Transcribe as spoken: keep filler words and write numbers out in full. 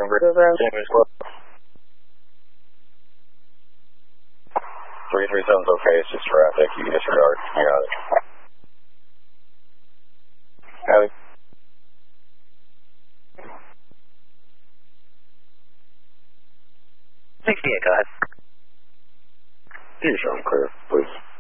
James Club. three three seven's okay, it's just traffic, you can disregard. I got it. Abby? sixty-eight, go ahead. You show them clear, please.